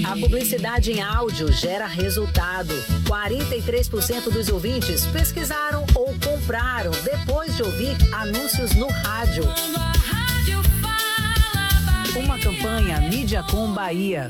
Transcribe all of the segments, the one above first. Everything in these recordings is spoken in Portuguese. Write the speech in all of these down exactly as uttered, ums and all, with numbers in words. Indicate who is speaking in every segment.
Speaker 1: A publicidade em áudio gera resultado. quarenta e três por cento dos ouvintes pesquisaram ou compraram depois de ouvir anúncios no rádio. Uma campanha Mediacom Bahia.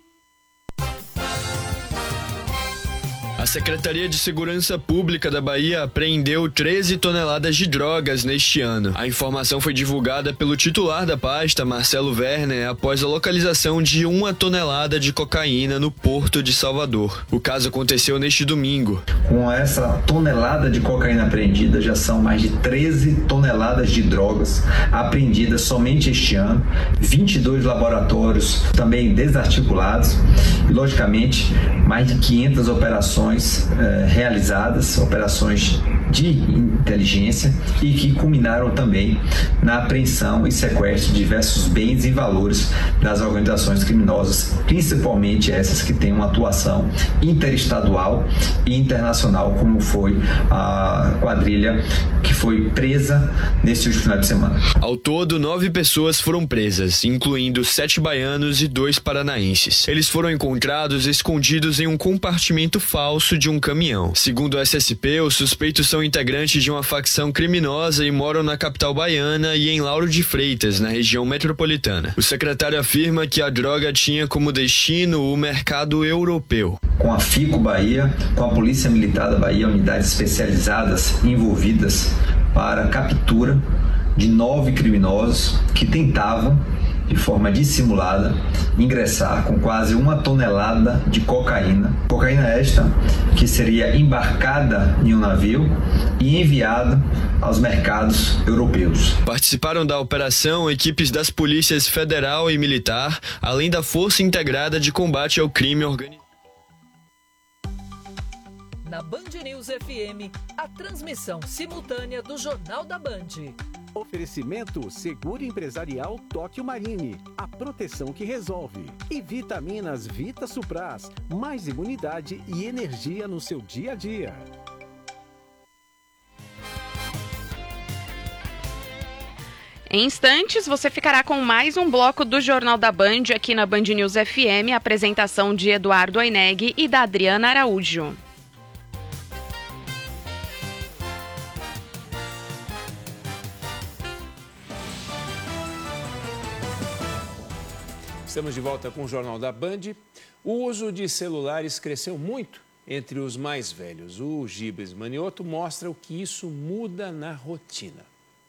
Speaker 2: A Secretaria de Segurança Pública da Bahia apreendeu treze toneladas de drogas neste ano. A informação foi divulgada pelo titular da pasta, Marcelo Werner, após a localização de uma tonelada de cocaína no Porto de Salvador. O caso aconteceu neste domingo.
Speaker 3: Com essa tonelada de cocaína apreendida, já são mais de treze toneladas de drogas apreendidas somente este ano, vinte e dois laboratórios também desarticulados e, logicamente, mais de quinhentas operações eh, realizadas, operações de inteligência e que culminaram também na apreensão e sequestro de diversos bens e valores das organizações criminosas, principalmente essas que têm uma atuação interestadual e internacional, como foi a quadrilha que foi presa neste último final de semana.
Speaker 2: Ao todo, nove pessoas foram presas, incluindo sete baianos e dois paranaenses. Eles foram encontrados escondidos em um compartimento falso de um caminhão. Segundo o S S P, os suspeitos são integrantes de uma facção criminosa e moram na capital baiana e em Lauro de Freitas, na região metropolitana. O secretário afirma que a droga tinha como destino o mercado europeu.
Speaker 3: Com a FICO Bahia, com a Polícia Militar da Bahia, unidades especializadas envolvidas para a captura de nove criminosos que tentavam, de forma dissimulada, ingressar com quase uma tonelada de cocaína. Cocaína esta que seria embarcada em um navio e enviada aos mercados europeus.
Speaker 2: Participaram da operação equipes das polícias federal e militar, além da Força Integrada de Combate ao Crime Organizado.
Speaker 4: Na Band News F M, a transmissão simultânea do Jornal da Band.
Speaker 5: Oferecimento Seguro Empresarial Tóquio Marine, a proteção que resolve. E Vitaminas Vita Supras, mais imunidade e energia no seu dia a dia.
Speaker 6: Em instantes, você ficará com mais um bloco do Jornal da Band aqui na Band News F M, a apresentação de Eduardo Aineg e da Adriana Araújo.
Speaker 7: Estamos de volta com o Jornal da Band. O uso de celulares cresceu muito entre os mais velhos. O Gibes Manioto mostra o que isso muda na rotina.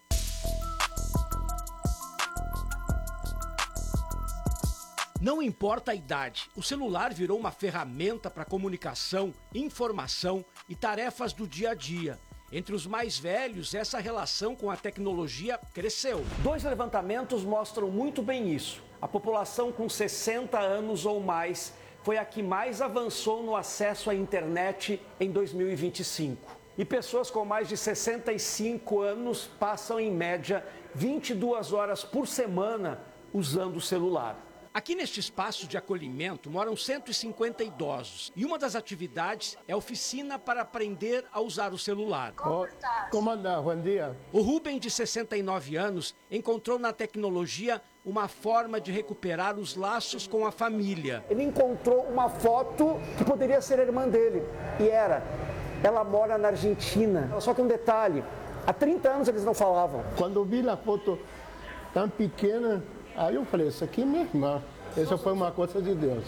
Speaker 8: Não importa a idade, o celular virou uma ferramenta para comunicação, informação e tarefas do dia a dia. Entre os mais velhos, essa relação com a tecnologia cresceu. Dois levantamentos mostram muito bem isso. A população com sessenta anos ou mais foi a que mais avançou no acesso à internet em dois mil e vinte e cinco. E pessoas com mais de sessenta e cinco anos passam, em média, vinte e duas horas por semana usando o celular. Aqui neste espaço de acolhimento moram cento e cinquenta idosos e uma das atividades é a oficina para aprender a usar o celular.
Speaker 9: Oh, como anda? Bom dia.
Speaker 8: O Rubem, de sessenta e nove anos, encontrou na tecnologia uma forma de recuperar os laços com a família. Ele encontrou uma foto que poderia ser a irmã dele e era. Ela mora na Argentina. Só que um detalhe, há trinta anos eles não falavam.
Speaker 9: Quando eu vi a foto tão pequena, aí eu falei, isso aqui é minha irmã. Essa foi uma coisa de Deus.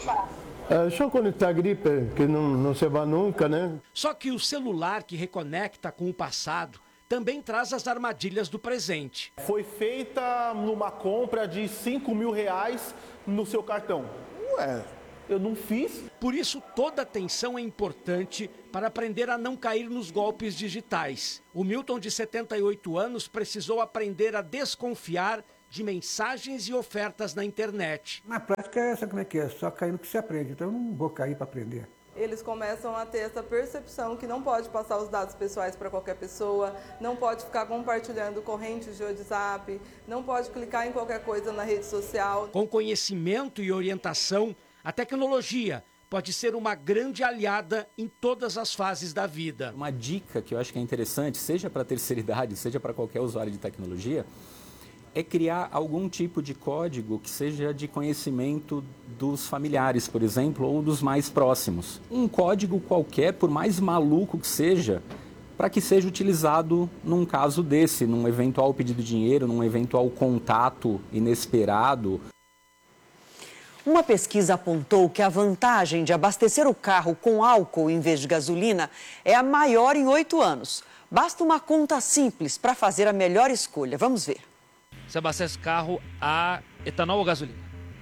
Speaker 9: É, só quando está gripe, que não, não se vai nunca, né?
Speaker 8: Só que o celular que reconecta com o passado também traz as armadilhas do presente.
Speaker 10: Foi feita numa compra de cinco mil reais no seu cartão. Ué, eu não fiz.
Speaker 8: Por isso, toda atenção é importante para aprender a não cair nos golpes digitais. O Milton, de setenta e oito anos, precisou aprender a desconfiar de mensagens e ofertas na internet.
Speaker 11: Na prática, essa como é que é? Só cair no que se aprende. Então, eu não vou cair para aprender.
Speaker 12: Eles começam a ter essa percepção que não pode passar os dados pessoais para qualquer pessoa, não pode ficar compartilhando correntes de WhatsApp, não pode clicar em qualquer coisa na rede social.
Speaker 8: Com conhecimento e orientação, a tecnologia pode ser uma grande aliada em todas as fases da vida.
Speaker 13: Uma dica que eu acho que é interessante, seja para a terceira idade, seja para qualquer usuário de tecnologia, é criar algum tipo de código que seja de conhecimento dos familiares, por exemplo, ou dos mais próximos. Um código qualquer, por mais maluco que seja, para que seja utilizado num caso desse, num eventual pedido de dinheiro, num eventual contato inesperado.
Speaker 14: Uma pesquisa apontou que a vantagem de abastecer o carro com álcool em vez de gasolina é a maior em oito anos. Basta uma conta simples para fazer a melhor escolha. Vamos ver.
Speaker 15: Você abastece o carro a etanol ou gasolina?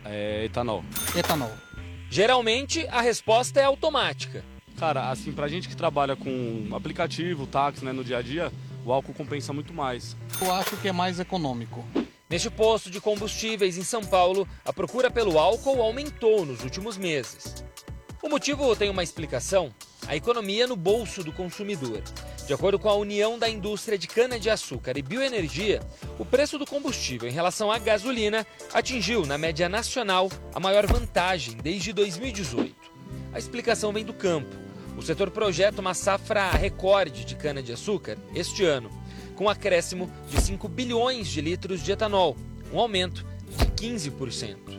Speaker 16: É etanol.
Speaker 15: Etanol. Geralmente a resposta é automática.
Speaker 16: Cara, assim, pra gente que trabalha com aplicativo, táxi, né, no dia a dia, o álcool compensa muito mais.
Speaker 17: Eu acho que é mais econômico.
Speaker 15: Neste posto de combustíveis em São Paulo, a procura pelo álcool aumentou nos últimos meses. O motivo tem uma explicação: a economia no bolso do consumidor. De acordo com a União da Indústria de Cana-de-Açúcar e Bioenergia, o preço do combustível em relação à gasolina atingiu, na média nacional, a maior vantagem desde dois mil e dezoito. A explicação vem do campo. O setor projeta uma safra recorde de cana-de-açúcar este ano, com um acréscimo de cinco bilhões de litros de etanol, um aumento de quinze por cento.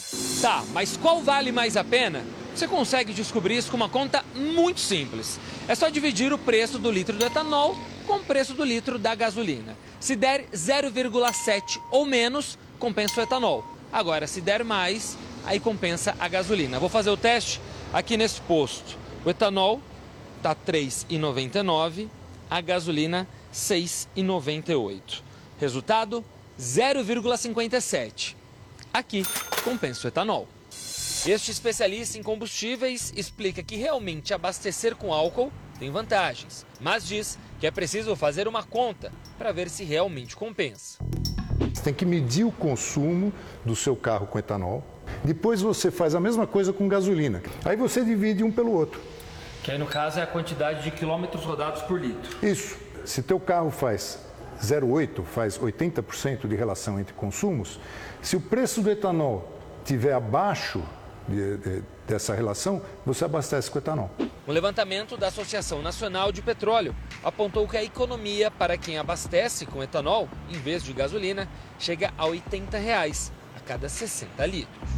Speaker 15: Tá, mas qual vale mais a pena? Você consegue descobrir isso com uma conta muito simples. É só dividir o preço do litro do etanol com o preço do litro da gasolina. Se der zero vírgula sete ou menos, compensa o etanol. Agora, se der mais, aí compensa a gasolina. Vou fazer o teste aqui nesse posto. O etanol está três reais e noventa e nove centavos, a gasolina seis reais e noventa e oito centavos. Resultado, zero vírgula cinquenta e sete. Aqui, compensa o etanol. Este especialista em combustíveis explica que realmente abastecer com álcool tem vantagens, mas diz que é preciso fazer uma conta para ver se realmente compensa.
Speaker 18: Você tem que medir o consumo do seu carro com etanol. Depois você faz a mesma coisa com gasolina. Aí você divide um pelo outro.
Speaker 15: Que aí no caso é a quantidade de quilômetros rodados por litro.
Speaker 18: Isso. Se teu carro faz zero vírgula oito, faz oitenta por cento de relação entre consumos, se o preço do etanol estiver abaixo de, de, dessa relação, você abastece com etanol.
Speaker 15: Um levantamento da Associação Nacional de Petróleo apontou que a economia para quem abastece com etanol, em vez de gasolina, chega a oitenta reais a cada sessenta litros.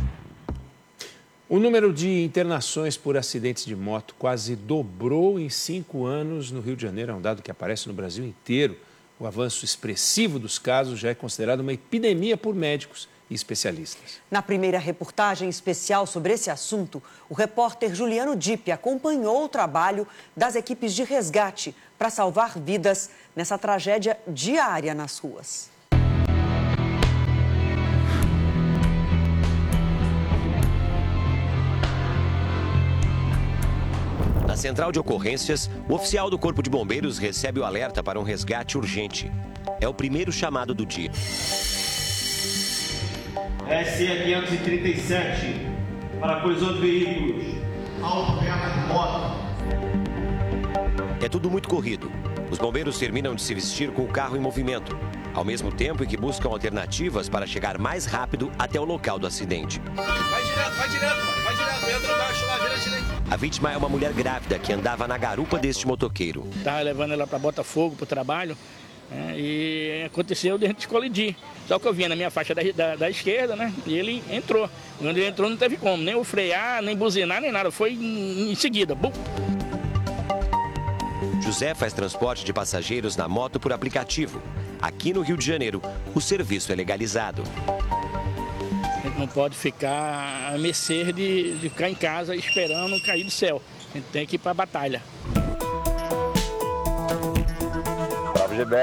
Speaker 7: O número de internações por acidentes de moto quase dobrou em cinco anos no Rio de Janeiro. É um dado que aparece no Brasil inteiro. O avanço expressivo dos casos já é considerado uma epidemia por médicos e especialistas.
Speaker 14: Na primeira reportagem especial sobre esse assunto, o repórter Juliano Dipp acompanhou o trabalho das equipes de resgate para salvar vidas nessa tragédia diária nas ruas.
Speaker 19: Na central de ocorrências, o oficial do Corpo de Bombeiros recebe o alerta para um resgate urgente. É o primeiro chamado do dia.
Speaker 20: S E quinhentos e trinta e sete, para colisão de veículos, auto-perna de moto.
Speaker 19: É tudo muito corrido. Os bombeiros terminam de se vestir com o carro em movimento, ao mesmo tempo em que buscam alternativas para chegar mais rápido até o local do acidente.
Speaker 20: Vai direto, vai direto, mano. Vai direto, entra embaixo lá, vira direito.
Speaker 19: A vítima é uma mulher grávida que andava na garupa deste motoqueiro.
Speaker 21: Estava levando ela para Botafogo, para o trabalho, né, e aconteceu de a gente colidir. Só que eu vinha na minha faixa da, da, da esquerda, né? E ele entrou. Quando ele entrou não teve como, nem o frear, nem buzinar, nem nada. Foi em, em seguida. Bum.
Speaker 19: José faz transporte de passageiros na moto por aplicativo. Aqui no Rio de Janeiro, o serviço é legalizado.
Speaker 21: A gente não pode ficar a mercê de, de ficar em casa esperando cair do céu. A gente tem que ir para a batalha.